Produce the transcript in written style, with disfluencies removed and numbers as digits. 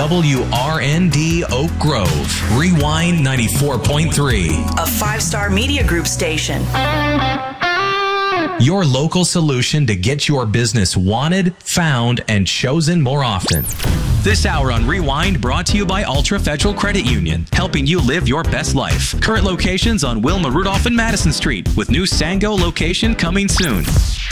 WRND Oak Grove. Rewind 94.3. A 5-star media group station. Your local solution to get your business wanted, found, and chosen more often. This hour on Rewind brought to you by Ultra Federal Credit Union, helping you live your best life. Current locations on Wilma Rudolph and Madison Street, with new Sango location coming soon.